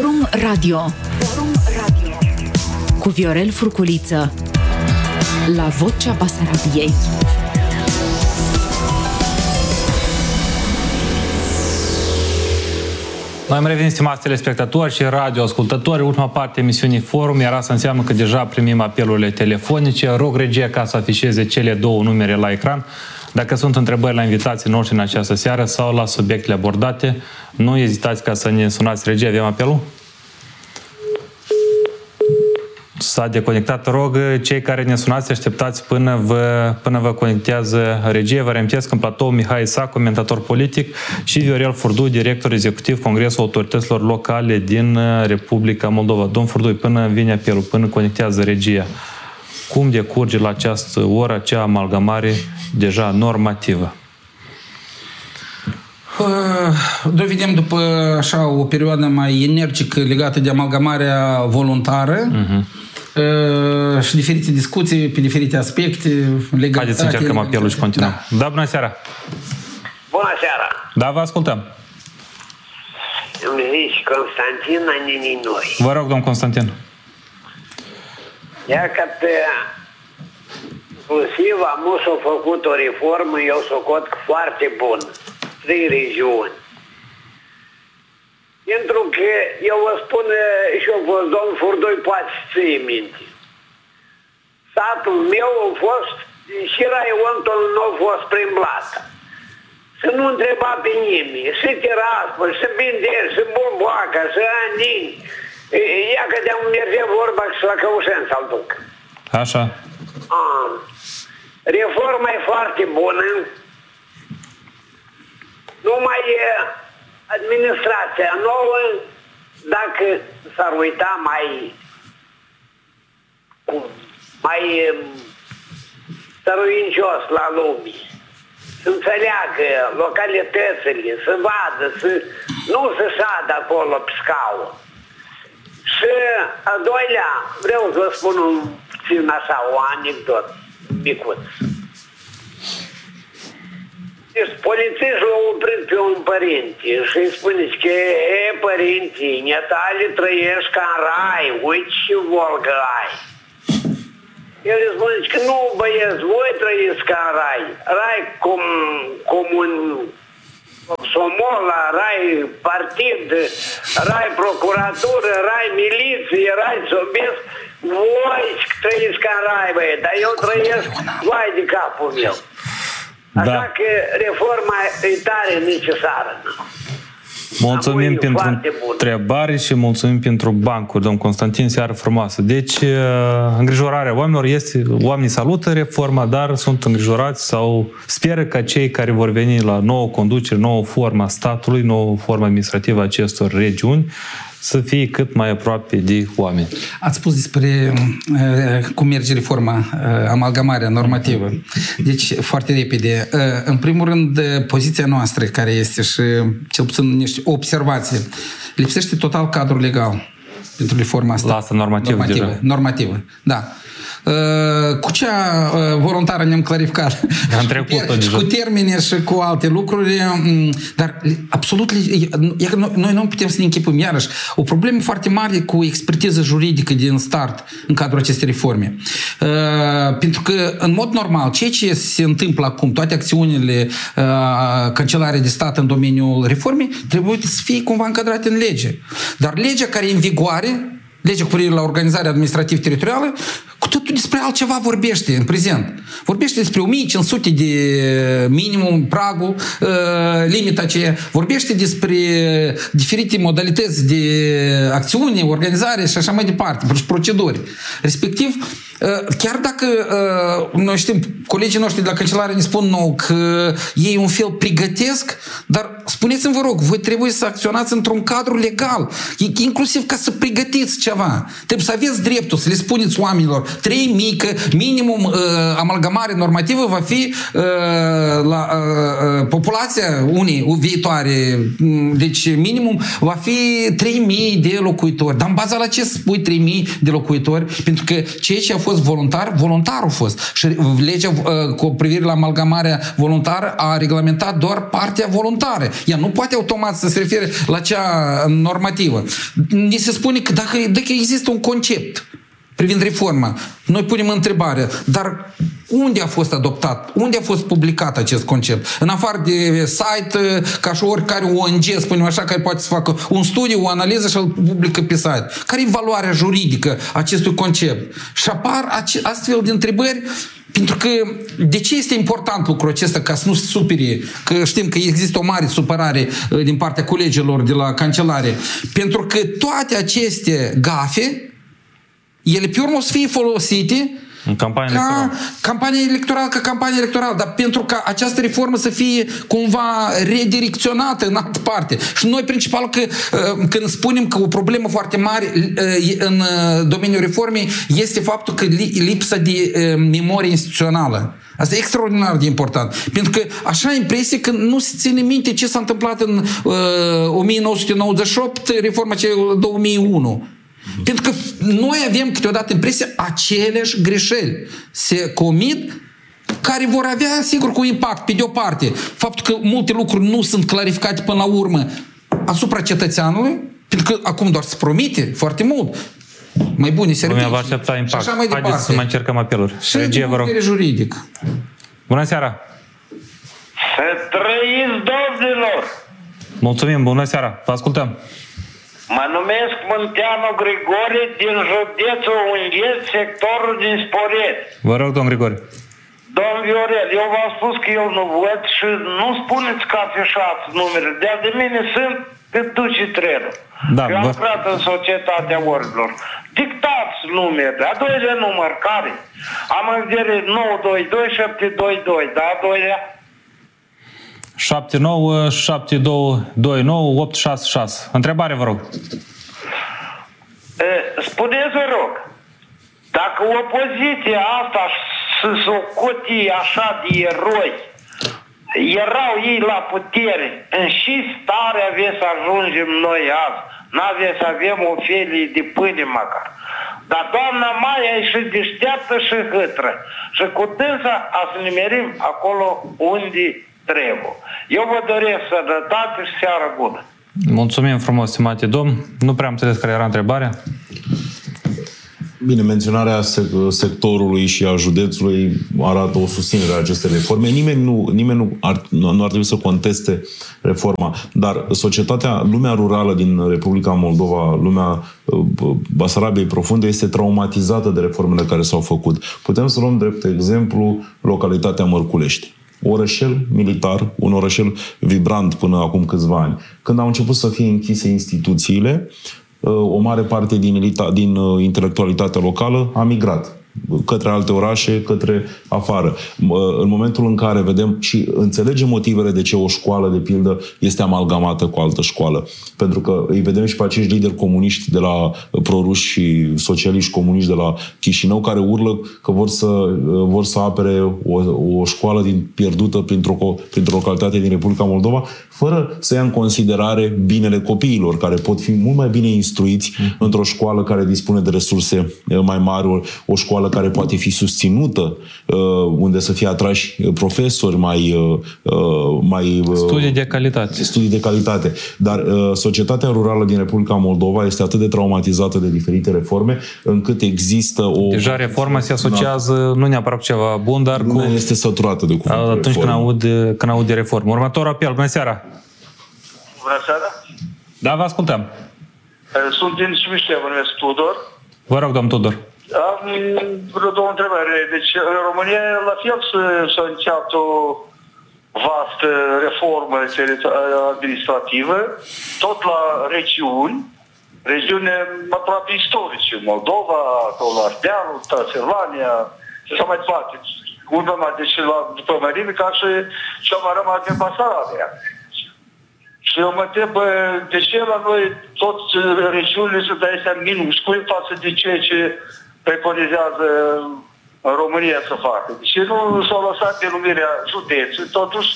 Forum Radio cu Viorel Furculiță la Vocea Basarabiei. Noi am revenit, stimați telespectatori și radioascultători, ultima parte a emisiunii Forum, iar asta înseamnă că deja primim apelurile telefonice. Rog regia ca să afișeze cele două numere la ecran. Dacă sunt întrebări la invitații noștri în această seară sau la subiectele abordate, nu ezitați ca să ne sunați regia. Avem apelul? S-a deconectat. Rog, cei care ne sunați, așteptați până vă conectează regia. Vă reamintesc în platou Mihai Isac, comentator politic, și Viorel Furdu, director executiv Congresul Autorităților Locale din Republica Moldova. Domn Furdu, până vine apelul, până conectează regia, cum decurge la această oră acea amalgamare deja normativă? Noi vedem după așa o perioadă mai energică legată de amalgamarea voluntară și diferite discuții pe diferite aspecte legate. Haideți să încercăm apelul și continuăm. Da, bună seara! Bună seara! Da, vă ascultăm! Îmi zici Constantin Aninoi. Vă rog, domn Constantin. Ia că inclusiv s-a făcut o reformă, eu s-o foarte bun. 3 regiuni. Pentru că eu vă spun și eu vă, domn Furdoi, poate să ții minte. Satul meu a fost, și raionul nu a fost prin blată. Să nu întreba pe nimeni, să tiraspă, să bindești, să bomboacă, să anini. Ia că de-am merge vorba și la Căușeni să-l duc. Așa. Reforma e foarte bună. Numai administrația nouă, dacă s-ar uita mai stăruincios la lume, să înțeleagă localitățile, să vadă, nu să șadă acolo pe scaună. Și a doilea, vreau să vă spun puțin așa o anecdotă micuță. Deci polițistul l-a oprit pe un părinte și îi spune că, părinte, netale trăiești ca în rai, uite ce volgă ai. El îi spune că nu, băieți, voi trăiți ca în rai. Rai cum un somola, rai partid, rai procuratură, rai miliție, rai sobesc. Voi trăiți ca în rai, băieți, dar eu trăiesc vai de capul meu. Așa că reforma e tare necesară. Mulțumim pentru întrebare și mulțumim pentru bancuri, domn Constantin, seară frumoasă. Deci, îngrijorarea oamenilor este, oamenii salută reforma, dar sunt îngrijorați sau speră că cei care vor veni la nouă conducere, nouă formă a statului, nouă formă administrativă a acestor regiuni, să fie cât mai aproape de oameni. Ați spus despre cum merge reforma, amalgamarea normativă. Deci, foarte repede. În primul rând, poziția noastră, care este și cel puțin niște observații, lipsește total cadrul legal pentru reforma asta. La asta normativă, da. Cu cea voluntară ne-am clarificat. Cu termene și cu alte lucruri, dar absolut noi nu putem să ne închipăm iarăși o problemă foarte mare cu expertiză juridică din start în cadrul acestei reforme. Pentru că, în mod normal, ceea ce se întâmplă acum, toate acțiunile Cancelarei de Stat în domeniul reformei, trebuie să fie cumva încadrate în lege. Dar legea care e în vigoare, legea cu privire la organizarea administrativ-teritorială, cu totul despre altceva vorbește în prezent. Vorbește despre 1500 de minimum, pragul, limita aceea. Vorbește despre diferite modalități de acțiune, organizare și așa mai departe, proceduri. Respectiv, chiar dacă noi știm, colegii noștri de la Cancelare ne spun nou că ei un fel pregătesc, dar spuneți-mi, vă rog, voi trebuie să acționați într-un cadru legal, inclusiv ca să pregătiți ceva. Trebuie să aveți dreptul să le spuneți oamenilor 3.000, că minimum amalgamare normativă va fi la populația unei viitoare. Deci minimum va fi 3.000 de locuitori. Dar în baza la ce spui 3.000 de locuitori? Pentru că ceea ce a fost fost voluntar, voluntar a fost. Și legea cu privire la amalgamarea voluntară a reglementat doar partea voluntară. Ea nu poate automat să se refere la cea normativă. Ni se spune că dacă există un concept privind reforma, noi punem întrebarea, dar unde a fost adoptat? Unde a fost publicat acest concept? În afară de site, ca și oricare ONG, spunem așa, care poate să facă un studiu, o analiză și îl publică pe site. Care e valoarea juridică acestui concept? Și apar astfel de întrebări. Pentru că, de ce este important lucrul acesta ca să nu se supere? Că știm că există o mare supărare din partea colegilor de la cancelare. Pentru că toate aceste gafe, ele pe urmă o să fie folosite în campanie campanie electorală, dar pentru ca această reformă să fie cumva redirecționată în altă parte. Și noi principal că când spunem că o problemă foarte mare în domeniul reformei este faptul că lipsa de memorie instituțională. Asta e extraordinar de important. Pentru că așa ai impresie că nu se ține minte ce s-a întâmplat în 1998, reforma 2001. Pentru că noi avem câteodată impresia aceleași greșeli se comit care vor avea, sigur, cu impact, pe de o parte. Faptul că multe lucruri nu sunt clarificate până la urmă asupra cetățeanului, pentru că acum doar se promite foarte mult mai bune servicii. Lumea va accepta impact. Așa mai departe. Haideți să mai încercăm apeluri. Și din punct de vedere juridic. Bună seara! Să trăiți, domnilor! Mulțumim, bună seara! Vă ascultăm! Mă numesc Munteanu Grigore din județul Ungheni, sectorul din Sporet. Vă rog, domn Grigore. Domn Viorel, eu v-am spus că eu nu văd și nu spuneți că afișați numere. De mine sunt cât duce trenul. Da, eu am lucrat în societatea orbelor. Dictați numere. A doilea număr, care? Am în vedere 922 722, dar a doilea? 79 7229 866. Întrebare, vă rog. Spuneți, vă rog, dacă opoziția asta să s-o așa de eroi, erau ei la putere, în și stare aveți să ajungem noi azi, n-aveți să avem o felie de pâine măcar. Dar doamna Maia e și deșteaptă și hâtră. Și cu dânsa a să nimerim acolo unde trebuie. Eu vă doresc sănătate și seară bună. Mulțumim frumos, stimate domn. Nu prea am înțeles care era întrebarea. Bine, menționarea sectorului și a județului arată o susținere a acestei reforme. Nimeni nu ar trebui să conteste reforma, dar lumea rurală din Republica Moldova, lumea Basarabiei profunde, este traumatizată de reformele care s-au făcut. Putem să luăm drept exemplu localitatea Mărculești. Orășel militar, un orășel vibrant până acum câțiva ani. Când au început să fie închise instituțiile, o mare parte din intelectualitatea locală a migrat către alte orașe, către afară. În momentul în care vedem și înțelegem motivele de ce o școală, de pildă, este amalgamată cu altă școală. Pentru că îi vedem și pe acești lideri comuniști de la proruși și socialiști comuniști de la Chișinău care urlă că vor să apere o școală pierdută printr-o localitate din Republica Moldova, fără să ia în considerare binele copiilor, care pot fi mult mai bine instruiți într-o școală care dispune de resurse mai mari, o școală care poate fi susținută, unde să fie atrași profesori mai studii de calitate. Studii de calitate. Dar societatea rurală din Republica Moldova este atât de traumatizată de diferite reforme, încât există o... Deja reforma se asociază, nu neapărat cu ceva bun, dar lumea este saturată de cuvântul atunci când aud de reformă. Următorul apel. Bună seara! Bună seara! Da, vă ascultăm. Sunt din Sumiștea, mă numesc Tudor. Vă rog, domn Tudor. Am vreo două întrebări. Deci, în România, la fel s-a început o vastă reformă administrativă, tot la regiune aproape istorice, Moldova, acolo Ardealul, Transilvania, și așa mai departe. Deci, după mărime, ca și ce am rămas din Basarabia. Și eu mă întreb, de ce la noi toți regiunile sunt astea minuscule față de ceea ce preconizează în România să facă. Și nu s-au lăsat denumirea județului, totuși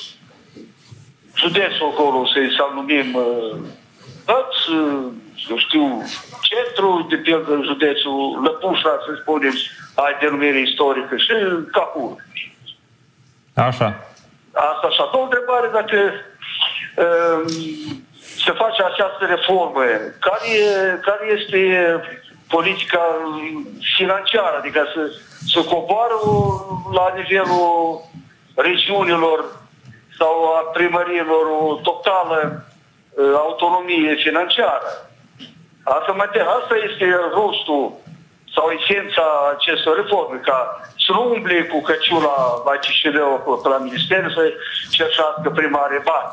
județul acolo să-i numim eu știu, centru, pentru, de pildă, județul Lăpușa, să spunem, ai denumire istorică și Cahul. Așa. Asta și a doua întrebare, dacă se face această reformă, care este politica financiară, adică să coboară la nivelul regiunilor sau a primăriilor o totală autonomie financiară. Asta este rostul sau esența acestor reforme, ca să nu umble cu căciula la Chișinău, la minister, să cerșească primare bani.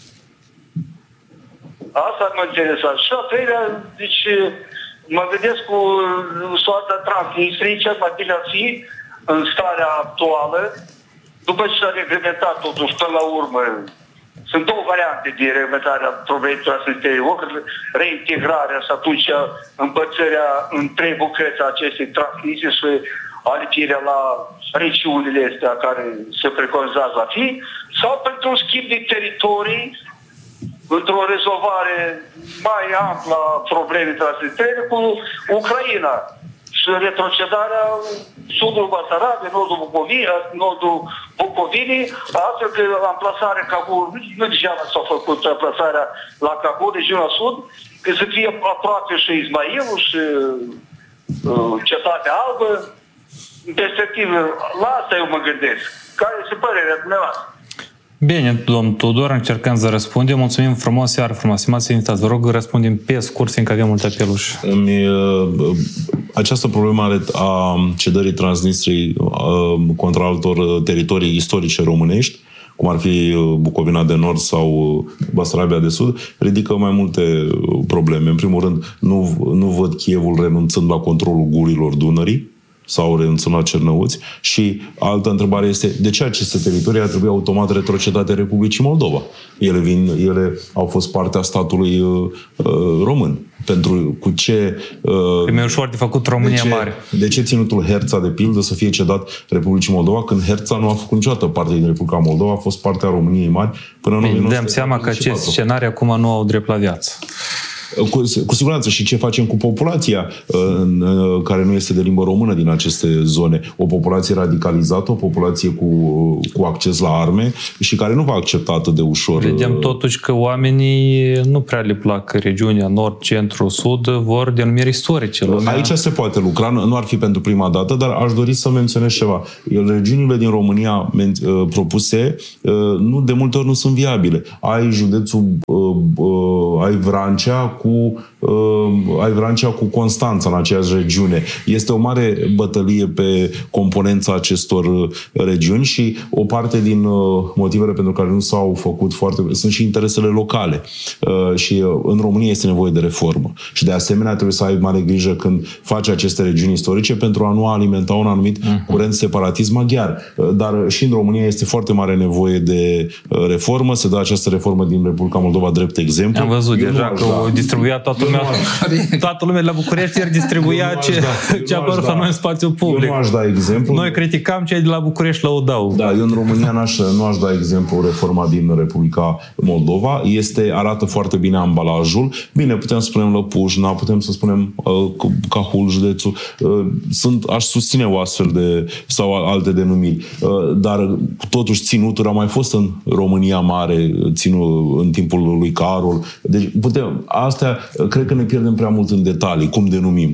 Asta mă interesează. Și a treilea, deci mă gândesc cu soarta Transnistriei, cel mai bine ar fi în starea actuală, după ce s-a reglementat totuși până la urmă. Sunt două variante de reglementare a problemei Transnistriei. Ori reintegrarea și atunci împărțirea în trei bucăți a acestei Transnistrii și alipirea la regiunile astea care se preconizează a fi, sau pentru un schimb de teritorii într-o rezolvare mai amplă a problemei Transnistriei cu Ucraina și retrocedarea sudul Basarabiei, nordul Bucovinii, astfel că amplasarea Cahul, nu degeaba s-a făcut amplasarea la Cahul, de la sud, că să fie aproape și Ismailul și Cetatea Albă. În perspectivă, la asta eu mă gândesc. Care este părerea dumneavoastră? Bine, domnul Tudor, încercăm să răspundem. Mulțumim frumos, iar frumos. Stimați invitați, vă rog, răspundem pe scurt, fiindcă avem multe apeluri. Această problemă a cedării Transnistriei contra altor teritorii istorice românești, cum ar fi Bucovina de Nord sau Basarabia de Sud, ridică mai multe probleme. În primul rând, nu văd Chievul renunțând la controlul gurilor Dunării sau renunțând la Cernăuți. Și altă întrebare este, de ce aceste teritorii ar trebui automat retrocedate Republicii Moldova? Ele au fost partea statului român. Pentru cu ce... E mai ușor de făcut România mare. De ce ținutul Herța, de pildă, să fie cedat Republicii Moldova, când Herța nu a făcut niciodată parte din Republica Moldova, a fost partea României mari până în 1944. Dăm seama că acest scenariu acum nu au drept la viață. Cu siguranță. Și ce facem cu populația care nu este de limbă română din aceste zone? O populație radicalizată, o populație cu acces la arme și care nu va accepta atât de ușor. Vedem totuși că oamenii nu prea le plac regiunea nord, centru, sud, vor denumiri istorice. Aici se poate lucra, nu ar fi pentru prima dată, dar aș dori să menționez ceva. Regiunile din România propuse, nu de multe ori nu sunt viabile. Ai județul, ai Vrancea cu Constanța în aceeași regiune. Este o mare bătălie pe componența acestor regiuni și o parte din motivele pentru care nu s-au făcut sunt și interesele locale. Și în România este nevoie de reformă. Și de asemenea trebuie să ai mare grijă când faci aceste regiuni istorice pentru a nu alimenta un anumit curent separatist maghiar. Dar și în România este foarte mare nevoie de reformă. Se dă această reformă din Republica Moldova drept exemplu. Am văzut deja că o distribuia toată lumea de la București iar distribuia ce a apărut la noi în spațiul public. Eu nu aș da exemplu. Noi criticam cei de la București lăudau. Da, eu în România nu aș da exemplu reforma din Republica Moldova. Arată foarte bine ambalajul. Bine, putem să spunem Lăpușna, putem să spunem Cahul, județul. Aș susține o astfel sau alte denumiri. Dar totuși ținutul a mai fost în România mare, în timpul lui Carol. Deci astea cred că ne pierdem prea mult în detalii, cum denumim.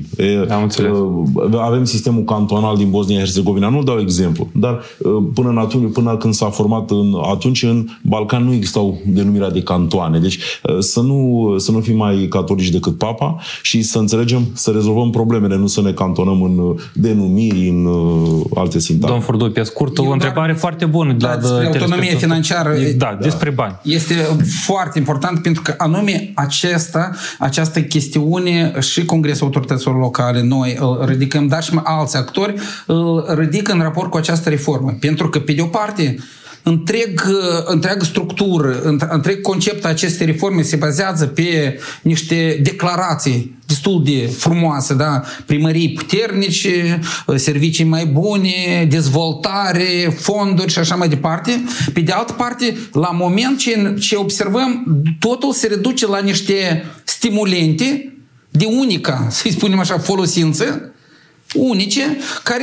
Avem sistemul cantonal din Bosnia-Herzegovina, nu dau exemplu, dar până când s-a format atunci în Balcan nu existau denumirea de cantoane. Deci să nu fim mai catolici decât Papa și să înțelegem, să rezolvăm problemele, nu să ne cantonăm în denumiri, în alte sintagme. Domnul Furdu, pe scurt, o întrebare foarte bună. Despre autonomie financiară. Despre bani. Este foarte important pentru că anume această chestiune și Congresul Autorităților Locale, noi îl ridicăm, dar și alți actori îl ridică în raport cu această reformă. Pentru că, pe de o parte, întreagă structură, întreg concept acestei reforme se bazează pe niște declarații destul de frumoase, da? Primării puternice, servicii mai bune, dezvoltare, fonduri și așa mai departe. Pe de altă parte, la moment ce observăm, totul se reduce la niște stimulente de unica, să-i spunem așa, folosință, unice, care,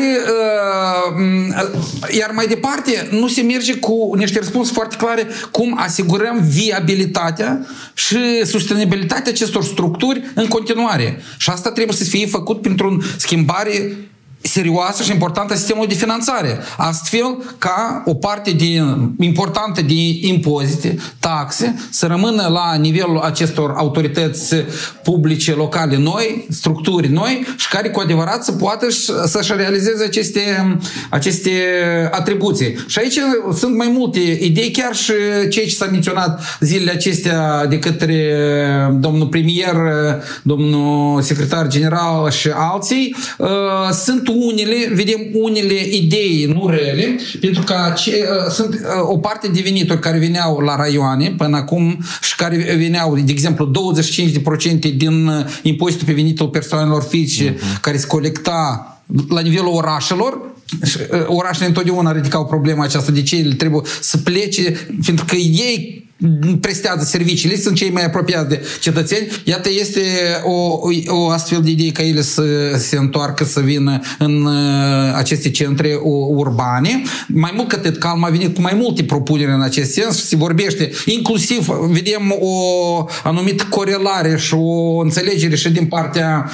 iar mai departe, nu se merge cu niște răspunsuri foarte clare cum asigurăm viabilitatea și sustenabilitatea acestor structuri în continuare. Și asta trebuie să fie făcut printr-o schimbare serioasă și importantă a sistemului de finanțare. Astfel ca o parte importantă de impozite, taxe, să rămână la nivelul acestor autorități publice, locale noi, structuri noi și care cu adevărat să poată să-și realizeze aceste atribuții. Și aici sunt mai multe idei, chiar și ceea ce s-a menționat zilele acestea de către domnul premier, domnul secretar general și alții, sunt vedem unele idei nu rele, pentru că sunt o parte de venituri care veneau la raioane până acum și care veneau, de exemplu, 25% din impozitul pe venitul persoanelor fizice care se colecta la nivelul orașelor. Orașele întotdeauna ridicau problema aceasta de ce ele trebuie să plece, pentru că ei prestează serviciile, sunt cei mai apropiați de cetățeni. Iată, este o astfel de idee ca ele să se întoarcă, să vină în aceste centre urbane. Mai mult că atât, Calm a venit cu mai multe propuneri în acest sens și se vorbește, inclusiv vedem o anumită corelare și o înțelegere și din partea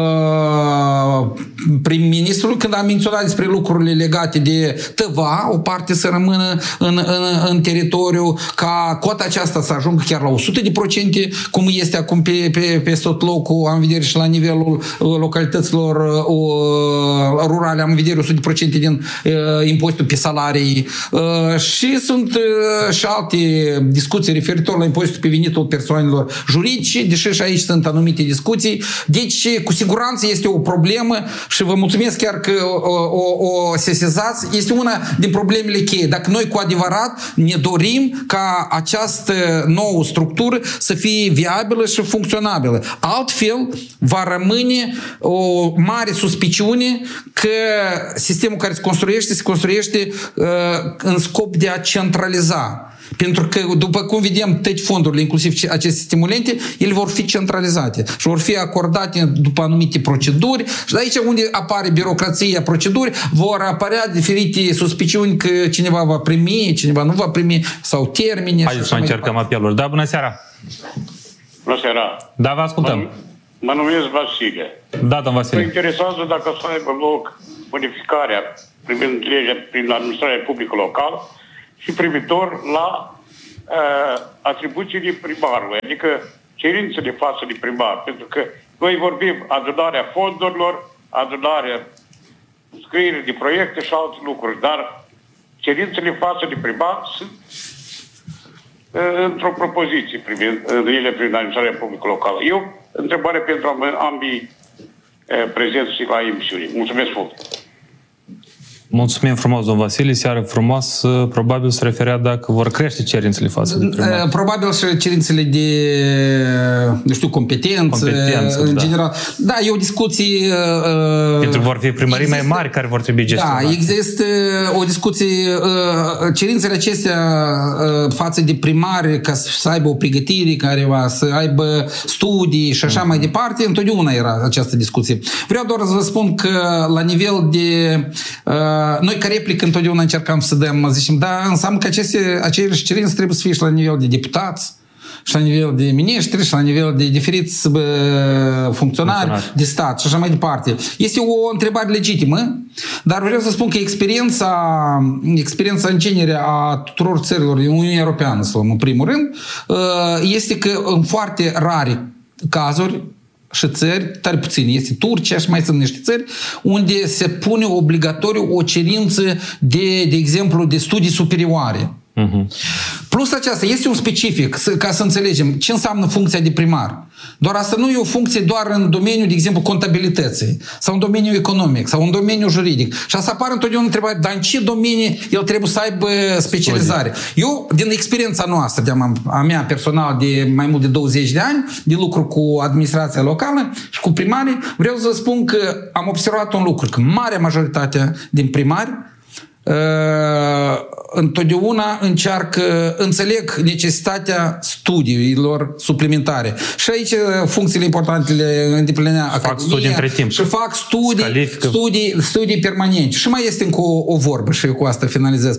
prim-ministrului când a menționat despre lucrurile legate de TVA, o parte să rămână în teritoriu, ca cota aceasta să ajungă chiar la 100%, cum este acum pe tot locul, am vedere și la nivelul localităților rurale, am vedere 100% din impozitul pe salarii. Și sunt și alte discuții referitor la impozitul pe venitul persoanelor juridice, deși și aici sunt anumite discuții. Deci, cu siguranță este o problemă și vă mulțumesc chiar că o sesizați. Este una din problemele cheie. Dacă noi cu adevărat ne dorim ca această nouă structură să fie viabilă și funcționabilă. Altfel, va rămâne o mare suspiciune că sistemul care se construiește în scop de a centraliza. Pentru că, după cum vedem, toate fondurile, inclusiv aceste stimulente, ele vor fi centralizate și vor fi acordate după anumite proceduri și de aici unde apare birocrația, proceduri, vor apărea diferite suspiciuni că cineva va primi, cineva nu va primi, sau termene. Haideți să încercăm apeluri. Da, bună seara! Bună seara! Da, vă ascultăm. Mă numesc Vasile. Da, domn Vasile. Mă interesează dacă să aibă loc modificarea privind legea prin administrarea publică locală și privitor la atribuțiile primarului, adică cerințele față de primar. Pentru că noi vorbim adunarea fondurilor, adunarea scriere de proiecte și alte lucruri, dar cerințele față de primar sunt într-o propoziție privind legea prin administrarea publică locală. Eu, întrebare pentru ambii prezenți la emisiune. Mulțumesc mult! Mulțumim frumos, domn Vasile, seară frumoasă. Probabil se referea dacă vor crește cerințele față de primar. Probabil și cerințele de, nu știu, competență în general. Da, e o discuție... Pentru că vor fi primării mai mari care vor trebui gestionate. Da, există o discuție, cerințele acestea față de primari, ca să aibă o pregătire, careva, să aibă studii și așa mai departe, întotdeauna era această discuție. Vreau doar să vă spun că la nivel de... noi ca replică întotdeauna încercam să dăm, zicem, da, înseamnă că acele cerințe trebuie să fie și la nivel de deputați, și la nivel de miniștri, și la nivel de diferiți funcționari de stat și așa mai departe. Este o întrebare legitimă, dar vreau să spun că experiența în genere a tuturor țărilor din Uniunea Europeană, să luăm în primul rând, este că în foarte rare cazuri și țări, tare puține, este Turcia și mai sunt niște țări unde se pune obligatoriu o cerință de exemplu, de studii superioare. Plus aceasta este un specific, ca să înțelegem ce înseamnă funcția de primar. Doar asta nu e o funcție doar în domeniul, de exemplu, contabilității, sau în domeniul economic, sau în domeniul juridic. Și asta apare întotdeauna întrebarea, dar în ce domenii el trebuie să aibă specializare? Eu, din experiența noastră, a mea personal de mai mult de 20 de ani, de lucru cu administrația locală și cu primarii, vreau să spun că am observat un lucru, că marea majoritate din primari întotdeauna înțeleg necesitatea studiilor suplimentare. Și aici funcțiile importante le îndeplinește Academia și fac studii permanente. Și mai este încă o vorbă și eu cu asta finalizez.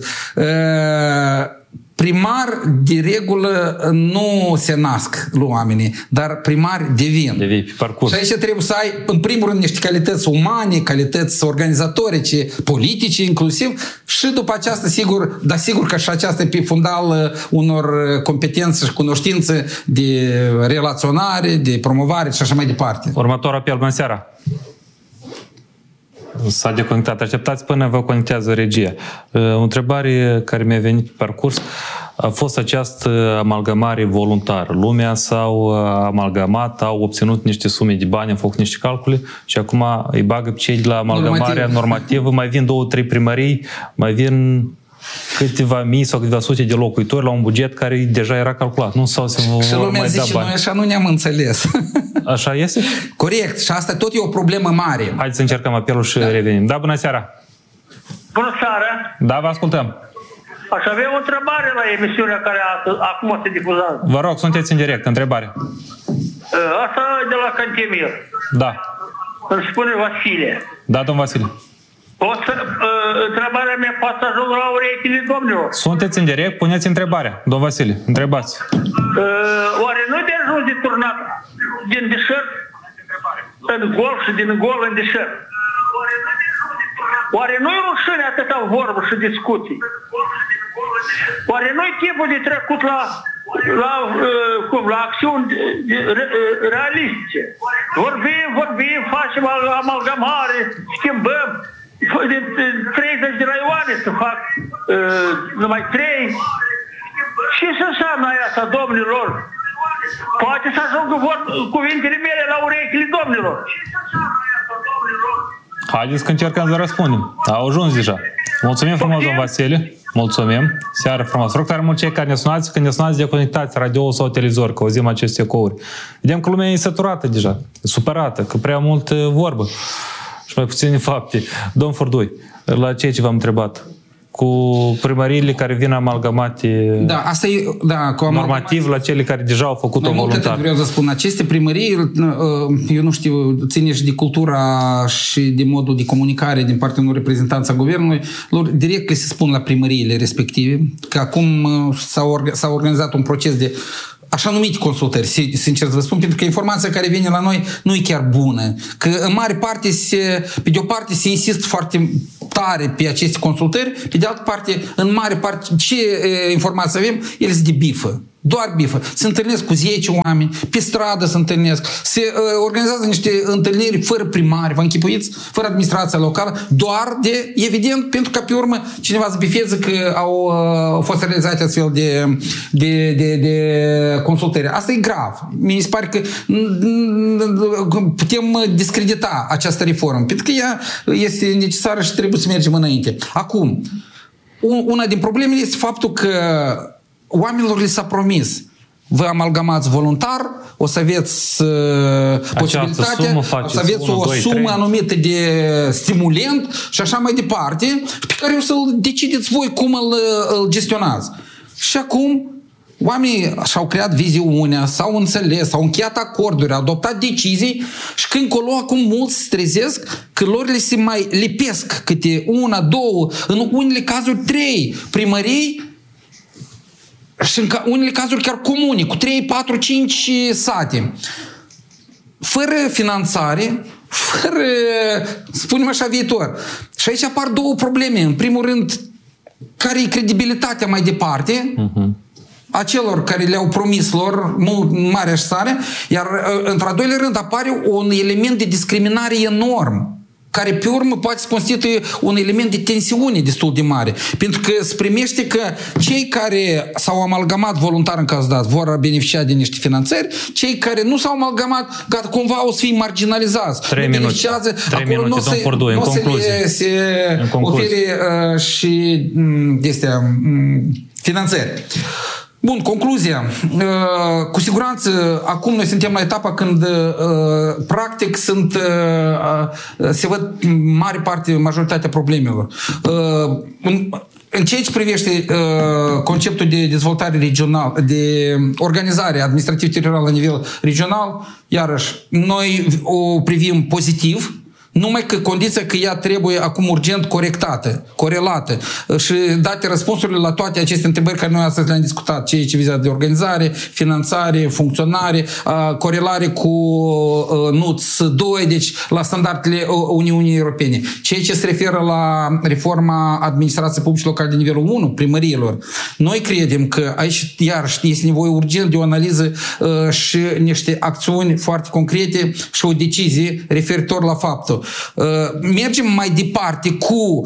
Primar, de regulă, nu se nasc oamenii, dar primari devin. Devii pe parcurs. Și aici trebuie să ai, în primul rând, niște calități umane, calități organizatorice, politice inclusiv, și după aceasta, sigur, dar sigur că și aceasta e pe fundal unor competențe și cunoștințe de relaționare, de promovare și așa mai departe. Următor apel, bună seara! S-a deconectat. Așteptați până vă conectează regia. O întrebare care mi-a venit pe parcurs. A fost această amalgamare voluntară. Lumea s-au amalgamat, au obținut niște sume de bani, au făcut niște calcule și acum îi bagă pe cei de la amalgamarea normativă. Mai vin 2-3 primării, mai vin câteva mii sau câteva sute de locuitori la un buget care deja era calculat. Nu sau se vor și lumea mai zice, da bani. Noi așa nu ne-am înțeles. Așa este? Corect. Și asta tot e o problemă mare. Haideți să încercăm apelul și revenim. Da, bună seara! Bună seara! Da, vă ascultăm. Aș avea o întrebare la emisiunea care acum se difuzează. Vă rog, sunteți în direct. Întrebare. Asta de la Cantemir. Da. Îmi spune Vasile. Da, domn Vasile. Întrebarea mea poate să ajung la urechile domnilor. Sunteți în direct, puneți întrebarea. Domn Vasile, întrebați. Oare nu de ajuns de turnat din deșert în gol și din gol în deșert? Oare nu-i rușine atâta vorbă și discuții? Oare nu-i timpul de trecut la acțiuni realistice? Vorbim, facem amalgamare, schimbăm. Din 30 de raioane să fac numai 3. Ce să înseamnă asta, domnilor? Poate să ajungă cuvintele mele la urechile domnilor. Haideți că încercăm să răspundem. Au ajuns deja. Mulțumim frumos, domn Vasile. Mulțumim. Seară frumos. Rog tare mult cei care ne sunați, când ne sunați, deconectați radio sau televizor, că auzim aceste ecouri. Vedem că lumea e săturată deja, e supărată, că prea mult vorbă și mai puține fapte. Domn Furdui, la ce v-am întrebat? Cu primăriile care vin amalgamate asta e, normativ la cele care deja au făcut-o voluntar. Vreau să spun, aceste primării, eu nu știu, ține și de cultura și de modul de comunicare din partea unor reprezentanți a guvernului, lor direct le se spun la primăriile respective că acum s-a organizat un proces de așa numite consultări, sincer să vă spun, pentru că informația care vine la noi nu e chiar bună. Că în mare parte, pe de o parte, se insistă foarte tare pe aceste consultări, pe de altă parte, în mare parte, ce informații avem, ele se de bifă. Doar bifă. Se întâlnesc cu 10 oameni, pe stradă se întâlnesc, se organizează niște întâlniri fără primari, vă închipuiți, fără administrația locală, doar de, evident, pentru că pe urmă cineva să bifeze că au fost realizate astfel de consultări. Asta e grav. Mi se pare că putem discredita această reformă, pentru că ea este necesară și trebuie să mergem înainte. Acum, una din problemele este faptul că oamenilor li s-a promis: vă amalgamați voluntar, o să aveți posibilitatea, o să aveți o sumă anumită de stimulent și așa mai departe, pe care o să-l decideți voi cum îl gestionați. Și acum oamenii și-au creat viziunea, s-au înțeles, s-au încheiat acorduri, au adoptat decizii și când colo acum mulți se trezesc că lor le se mai lipesc câte 1, 2, în unele cazuri 3 primării și în unele cazuri chiar comune, cu 3, 4, 5 sate. Fără finanțare, fără, spunem așa, viitor. Și aici apar două probleme. În primul rând, care e credibilitatea mai departe a celor care le-au promis lor mare așteptare, iar într-al doilea rând apare un element de discriminare enorm, care pe urmă poate să constituie un element de tensiune destul de mare. Pentru că se primește că cei care s-au amalgamat voluntar în cazul dat vor beneficia de niște finanțări, cei care nu s-au amalgamat, gata, cumva o să fie marginalizați. 3 minute, domn Furdui, în concluzie. Se ofere și finanțări. Bun, concluzia. Cu siguranță, acum noi suntem la etapa când practic se văd mare parte, majoritatea problemelor. În ceea ce privește conceptul de dezvoltare regională, de organizare administrativ-teritorială la nivel regional, iarăși, noi o privim pozitiv, numai că condiția că ea trebuie acum urgent corectată, corelată și date răspunsurile la toate aceste întrebări care noi astăzi le-am discutat, ceea ce vizează de organizare, finanțare, funcționare, corelare cu NUTS 2, deci la standardele Uniunii Europene. Ceea ce se referă la reforma administrației publice locale de nivelul 1, primăriilor. Noi credem că aici, iarăși, este nevoie urgent de o analiză și niște acțiuni foarte concrete și o decizie referitor la faptul. Mergem mai departe cu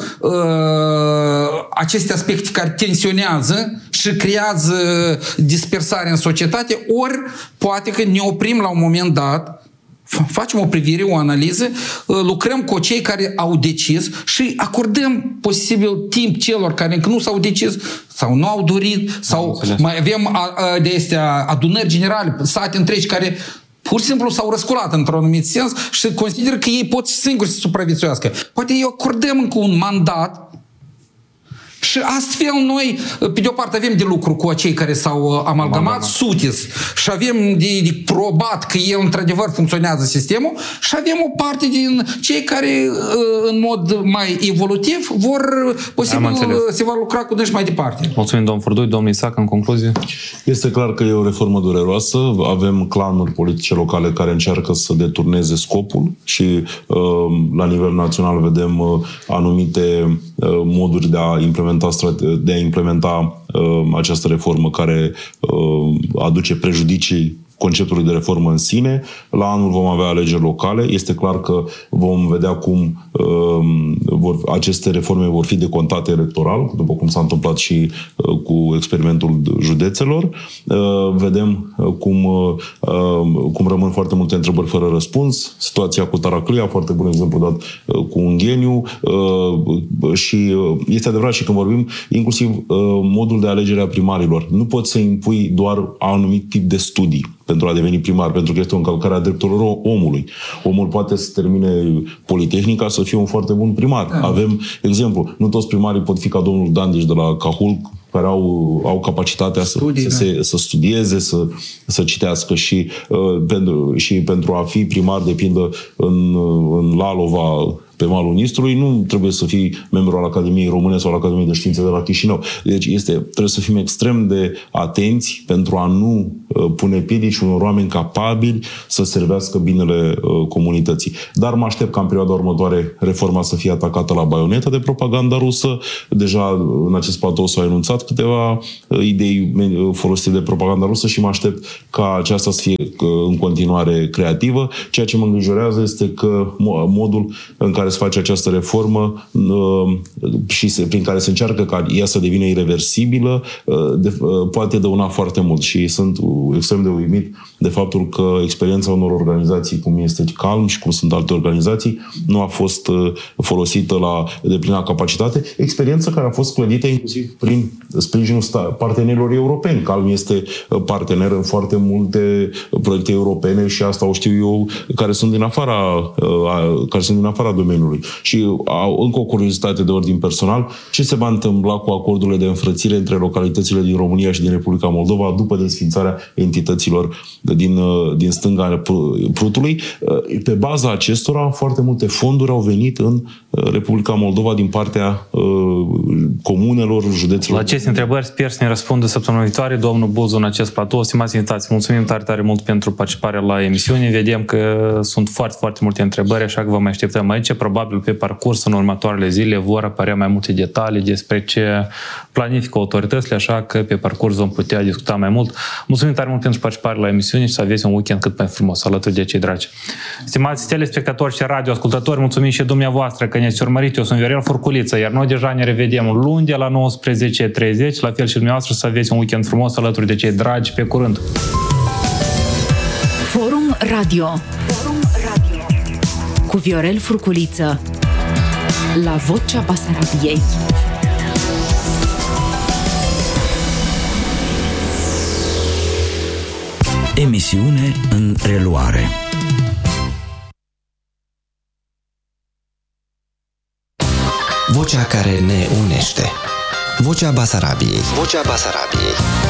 aceste aspecte care tensionează și creează dispersare în societate, ori poate că ne oprim la un moment dat, facem o privire, o analiză, lucrăm cu cei care au decis și acordăm posibil timp celor care încă nu s-au decis sau nu au dorit, sau mai avem de astea adunări generale, sate întregi care pur și simplu s-au răsculat într-un anumit sens și consideră că ei pot singuri să supraviețuiască. Poate eu acordăm încă un mandat și astfel noi, pe de o parte, avem de lucru cu acei care s-au amalgamat, sutis, și avem de probat că el într-adevăr funcționează sistemul și avem o parte din cei care în mod mai evolutiv vor posibil se va lucra cu dânsi mai departe. Mulțumim, domnul Furdui. Domnul Isac, în concluzie? Este clar că e o reformă dureroasă. Avem clanuri politice locale care încearcă să deturneze scopul și la nivel național vedem anumite moduri de a implementa această reformă care aduce prejudicii conceptului de reformă în sine. La anul vom avea alegeri locale. Este clar că vom vedea cum aceste reforme vor fi decontate electoral, după cum s-a întâmplat și cu experimentul județelor. Vedem cum rămân foarte multe întrebări fără răspuns. Situația cu Taraclia, foarte bun exemplu dat cu Ungheniu. Și este adevărat și când vorbim inclusiv modul de alegere a primarilor. Nu poți să impui doar un anumit tip de studii pentru a deveni primar, pentru că este o încălcare a drepturilor omului. Omul poate să termine Politehnica să fie un foarte bun primar. Da. Avem exemplu, nu toți primarii pot fi ca domnul Dandiș de la Cahul, care au capacitatea să studieze, să citească și pentru a fi primar, de pildă, în Lalova, pe malul Nistrului, nu trebuie să fii membru al Academiei Române sau al Academiei de Științe de la Chișinău. Deci trebuie să fim extrem de atenți pentru a nu pune piedici unor oameni capabili să servească binele comunității. Dar mă aștept ca în perioada următoare reforma să fie atacată la baionetă de propaganda rusă. Deja în acest platou s-au enunțat câteva idei folosite de propaganda rusă și mă aștept ca aceasta să fie în continuare creativă. Ceea ce mă îngrijorează este că modul în care se face această reformă și prin care se încearcă ca ea să devină irreversibilă, poate dăuna foarte mult și sunt extrem de uimit de faptul că experiența unor organizații cum este Calm și cum sunt alte organizații nu a fost folosită la deplină capacitate, experiență care a fost clădită inclusiv prin sprijinul partenerilor europeni. Calm este partener în foarte multe proiecte europene și asta o știu eu, care sunt din afara domeniului. Și încă o curiozitate de ordin personal, ce se va întâmpla cu acordurile de înfrățire între localitățile din România și din Republica Moldova după desființarea entităților din stânga Prutului? Pe baza acestora, foarte multe fonduri au venit în Republica Moldova din partea comunelor, județelor. La aceste întrebări sper să ne răspundă săptămâna viitoare domnul Buzu în acest platou. Stimați invitați, mulțumim tare, tare mult pentru participarea la emisiune. Vedem că sunt foarte, foarte multe întrebări, așa că vă mai așteptăm aici. Probabil pe parcurs, în următoarele zile, vor apărea mai multe detalii despre ce planifică autoritățile, așa că pe parcurs vom putea discuta mai mult. Mulțumim tare mult pentru participarea la emisiune și să aveți un weekend cât mai frumos alături de cei dragi. Stimați telespectatori și radioascultători, mulțumim și dumneavoastră că ne-ați urmărit. Eu sunt Viorel Furculiță, iar noi deja ne revedem luni de la 19:30, la fel și dumneavoastră, să aveți un weekend frumos alături de cei dragi. Pe curând! Forum Radio cu Viorel Furculiță la Vocea Basarabiei. Emisiune în reluare. Vocea care ne unește. Vocea Basarabiei. Vocea Basarabiei.